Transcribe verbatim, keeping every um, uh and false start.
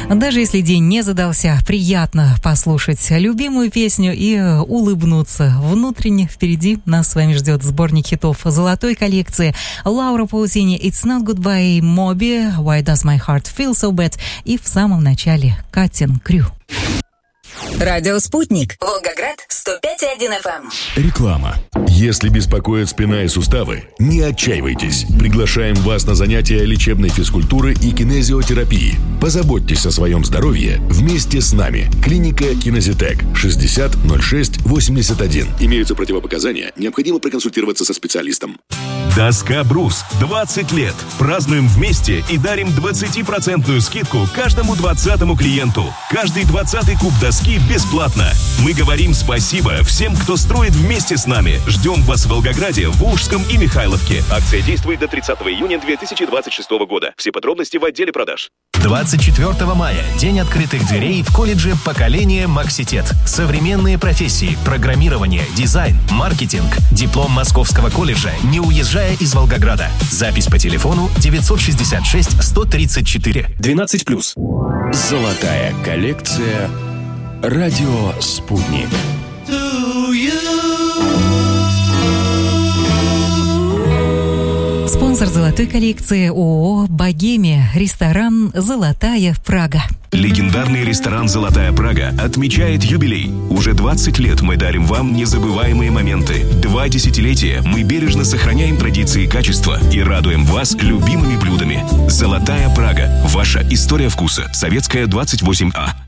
Даже если день не задался, приятно послушать любимую песню и улыбнуться. Внутренне впереди нас с вами ждет сборник хитов золотой коллекции. Лаура Паусини «It's Not Goodbye», Моби «Why Does My Heart Feel So Bad» и в самом начале «Cutting Crew». Радио «Спутник». Волгоград, сто пять и один эф эм. Реклама. Если беспокоят спина и суставы, не отчаивайтесь. Приглашаем вас на занятия лечебной физкультуры и кинезиотерапии. Позаботьтесь о своем здоровье вместе с нами. Клиника «Кинезитек», шестьдесят ноль шесть восемьдесят один. Имеются противопоказания. Необходимо проконсультироваться со специалистом. Доска «Брус». двадцать лет. Празднуем вместе и дарим двадцатипроцентную скидку каждому двадцатому клиенту. Каждый двадцатый куб доски бесплатно. Мы говорим спасибо всем, кто строит вместе с нами. Ждем вас в Волгограде, Волжском и Михайловке. Акция действует до тридцатого июня две тысячи двадцать шестого года. Все подробности в отделе продаж. двадцать четвёртого мая. День открытых дверей в колледже «Поколение Макситет». Современные профессии, программирование, дизайн, маркетинг. Диплом Московского колледжа, не уезжая из Волгограда. Запись по телефону девятьсот шестьдесят шесть сто тридцать четыре двенадцать плюс. Золотая коллекция «Радио Спутник». Спонсор золотой коллекции ООО «Богемия», ресторан «Золотая Прага». Легендарный ресторан «Золотая Прага» отмечает юбилей. Уже двадцать лет мы дарим вам незабываемые моменты. Два десятилетия мы бережно сохраняем традиции и качества и радуем вас любимыми блюдами. «Золотая Прага». Ваша история вкуса. Советская, двадцать восемь А.